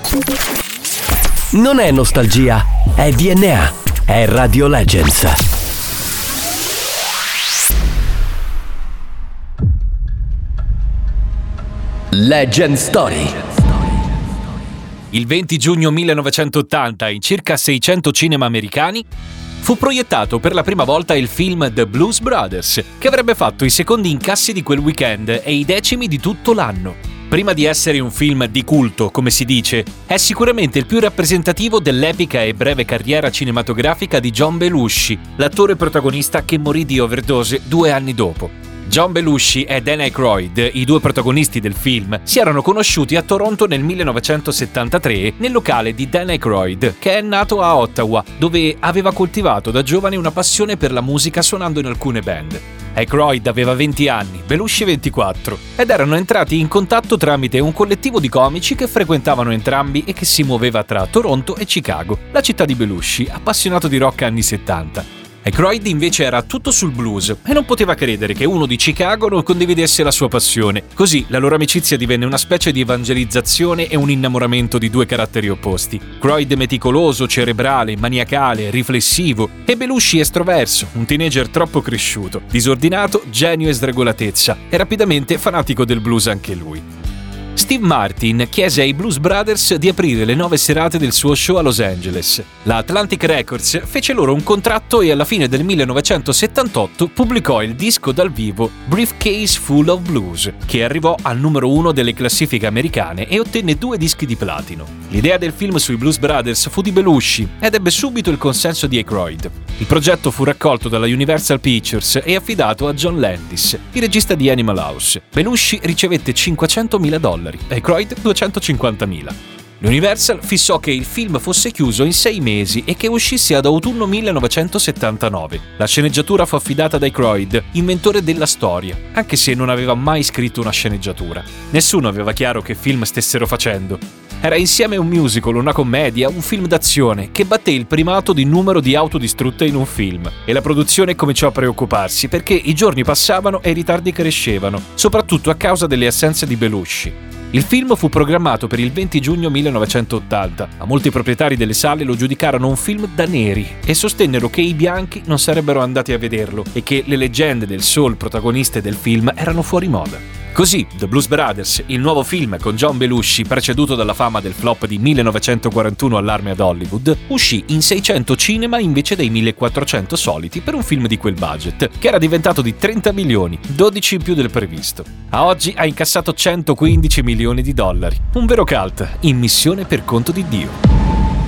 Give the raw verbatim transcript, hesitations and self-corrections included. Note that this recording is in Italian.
Non è nostalgia, è D N A, è Radio Legends. Legend Story. Il venti giugno millenovecentottanta, in circa seicento cinema americani, fu proiettato per la prima volta il film The Blues Brothers, che avrebbe fatto i secondi incassi di quel weekend e i decimi di tutto l'anno. Prima di essere un film di culto, come si dice, è sicuramente il più rappresentativo dell'epica e breve carriera cinematografica di John Belushi, l'attore protagonista che morì di overdose due anni dopo. John Belushi e Dan Aykroyd, i due protagonisti del film, si erano conosciuti a Toronto nel millenovecentosettantatré nel locale di Dan Aykroyd, che è nato a Ottawa, dove aveva coltivato da giovane una passione per la musica suonando in alcune band. Aykroyd aveva venti anni, Belushi ventiquattro, ed erano entrati in contatto tramite un collettivo di comici che frequentavano entrambi e che si muoveva tra Toronto e Chicago, la città di Belushi, appassionato di rock anni settanta. Aykroyd invece era tutto sul blues e non poteva credere che uno di Chicago non condividesse la sua passione. Così la loro amicizia divenne una specie di evangelizzazione e un innamoramento di due caratteri opposti. Aykroyd meticoloso, cerebrale, maniacale, riflessivo, e Belushi estroverso, un teenager troppo cresciuto, disordinato, genio e sregolatezza, e rapidamente fanatico del blues anche lui. Steve Martin chiese ai Blues Brothers di aprire le nove serate del suo show a Los Angeles. La Atlantic Records fece loro un contratto e alla fine del millenovecentosettantotto pubblicò il disco dal vivo Briefcase Full of Blues, che arrivò al numero uno delle classifiche americane e ottenne due dischi di platino. L'idea del film sui Blues Brothers fu di Belushi ed ebbe subito il consenso di Aykroyd. Il progetto fu raccolto dalla Universal Pictures e affidato a John Landis, il regista di Animal House. Belushi ricevette cinquecentomila dollari, Aykroyd duecentocinquantamila. L'Universal fissò che il film fosse chiuso in sei mesi e che uscisse ad autunno millenovecentosettantanove. La sceneggiatura fu affidata ad Aykroyd, inventore della storia, anche se non aveva mai scritto una sceneggiatura. Nessuno aveva chiaro che film stessero facendo. Era insieme un musical, una commedia, un film d'azione, che batté il primato di numero di auto distrutte in un film. E la produzione cominciò a preoccuparsi perché i giorni passavano e i ritardi crescevano, soprattutto a causa delle assenze di Belushi. Il film fu programmato per il venti giugno millenovecentottanta, ma molti proprietari delle sale lo giudicarono un film da neri e sostennero che i bianchi non sarebbero andati a vederlo e che le leggende del soul protagoniste del film erano fuori moda. Così, The Blues Brothers, il nuovo film con John Belushi, preceduto dalla fama del flop di millenovecentoquarantuno Allarme ad Hollywood, uscì in seicento cinema invece dei millequattrocento soliti per un film di quel budget, che era diventato di trenta milioni, dodici in più del previsto. A oggi ha incassato centoquindici milioni di dollari. Un vero cult, in missione per conto di Dio.